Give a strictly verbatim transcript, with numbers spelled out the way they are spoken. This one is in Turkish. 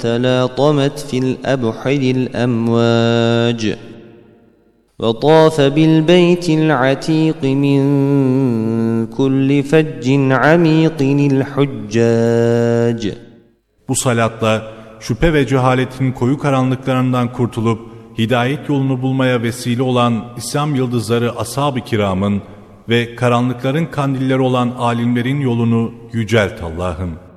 تلاطمت في الأبحر الأمواج وطاف بالبيت العتيق من كل فج عميق الحجاج. Bu salatla şüphe ve cehaletin koyu karanlıklarından kurtulup hidayet yolunu bulmaya vesile olan İslam yıldızları ashab-ı kiramın ve karanlıkların kandilleri olan alimlerin yolunu yücelt Allah'ım.